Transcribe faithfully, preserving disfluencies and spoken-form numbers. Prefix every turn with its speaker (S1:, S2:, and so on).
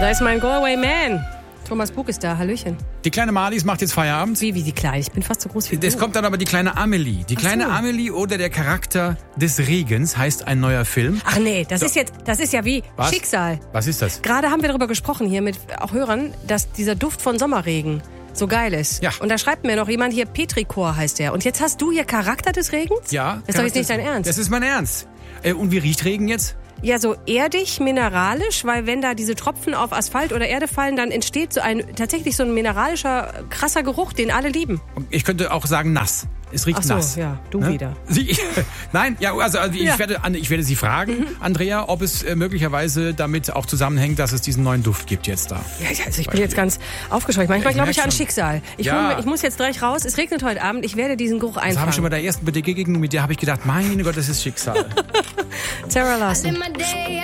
S1: Da ist mein Go-Away Man. Thomas Bug ist da, hallöchen.
S2: Die kleine Marlies macht jetzt Feierabend.
S1: Wie, wie die Kleine? Ich bin fast so groß wie du.
S2: Es kommt dann aber die kleine Amelie. Die
S1: Ach
S2: kleine
S1: so.
S2: Amelie oder der Charakter des Regens heißt ein neuer Film.
S1: Ach nee, das
S2: So.
S1: ist jetzt, das ist ja wie
S2: Was?
S1: Schicksal.
S2: Was ist das?
S1: Gerade haben wir darüber gesprochen hier mit auch Hörern, dass dieser Duft von Sommerregen so geil ist.
S2: Ja.
S1: Und da schreibt mir noch jemand hier, Petrichor heißt der. Und jetzt hast du hier Charakter des Regens?
S2: Ja.
S1: Das ist doch jetzt nicht dein Ernst.
S2: Das ist mein Ernst. Äh, und wie riecht Regen jetzt?
S1: Ja, so erdig, mineralisch, weil wenn da diese Tropfen auf Asphalt oder Erde fallen, dann entsteht so ein tatsächlich so ein mineralischer, krasser Geruch, den alle lieben.
S2: Ich könnte auch sagen nass. Es riecht
S1: Ach so,
S2: nass.
S1: ja, du
S2: Ne?
S1: wieder.
S2: Sie, nein, ja, also, also ich,
S1: Ja.
S2: werde, ich werde Sie fragen,
S1: Mhm.
S2: Andrea, ob es äh, möglicherweise damit auch zusammenhängt, dass es diesen neuen Duft gibt jetzt da.
S1: Ja, also ich bin jetzt ganz aufgescheucht. Manchmal
S2: Ich
S1: glaube
S2: merk
S1: ich an
S2: schon.
S1: Schicksal. Ich,
S2: Ja.
S1: hol mir, ich muss jetzt gleich raus. Es regnet heute Abend. Ich werde diesen Geruch
S2: Das habe ich schon
S1: einfangen.
S2: bei der ersten Begegnung mit dir, habe ich gedacht, meine Gott, das ist Schicksal.
S1: Sarah Larson.